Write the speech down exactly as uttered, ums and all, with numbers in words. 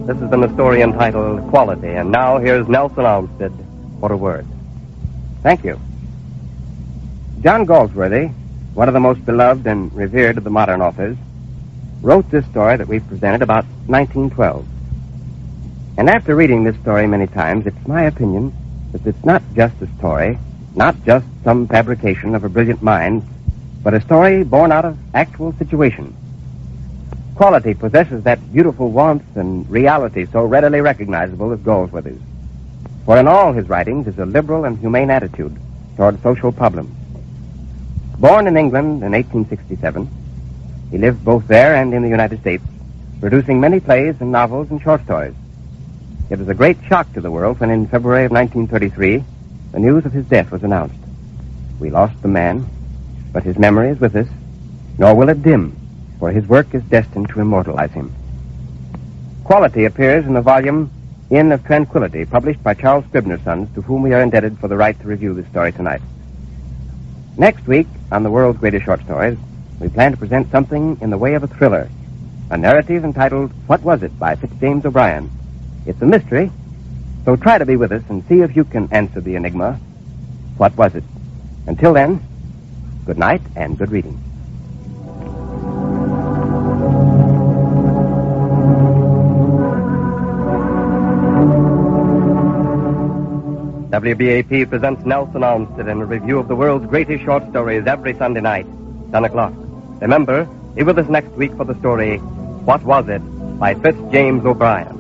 This has been the story entitled Quality, and now here's Nelson Olmsted for a word. Thank you. John Galsworthy, one of the most beloved and revered of the modern authors, wrote this story that we've presented about nineteen twelve. And after reading this story many times, it's my opinion that it's not just a story, not just some fabrication of a brilliant mind, but a story born out of actual situation. Quality possesses that beautiful warmth and reality so readily recognizable as Galsworthy's. For in all his writings is a liberal and humane attitude toward social problems. Born in England in eighteen sixty-seven, he lived both there and in the United States, producing many plays and novels and short stories. It was a great shock to the world when in February of nineteen thirty-three, the news of his death was announced. We lost the man, but his memory is with us, nor will it dim, for his work is destined to immortalize him. Quality appears in the volume Inn of Tranquility, published by Charles Scribner's Sons, to whom we are indebted for the right to review this story tonight. Next week, on the world's greatest short stories, we plan to present something in the way of a thriller, a narrative entitled What Was It by Fitzjames O'Brien. It's a mystery, so try to be with us and see if you can answer the enigma. What was it? Until then, good night and good reading. W B A P presents Nelson Olmsted in a review of the world's greatest short stories every Sunday night, ten o'clock. Remember, be with us next week for the story, What Was It, by Fitzjames O'Brien.